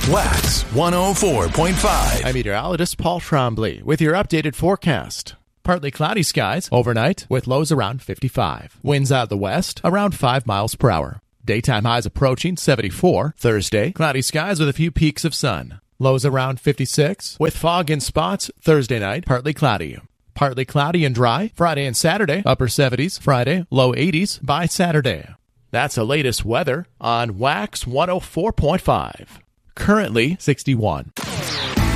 Wax 104.5. I'm meteorologist Paul Trombley with your updated forecast. Partly cloudy skies overnight with lows around 55. Winds out of the west around 5 miles per hour. Daytime highs approaching 74. Thursday, cloudy skies with a few peaks of sun. Lows around 56 with fog in spots. Thursday night, partly cloudy. Partly cloudy and dry Friday and Saturday, upper 70s. Friday, low 80s by Saturday. That's the latest weather on Wax 104.5. Currently 61.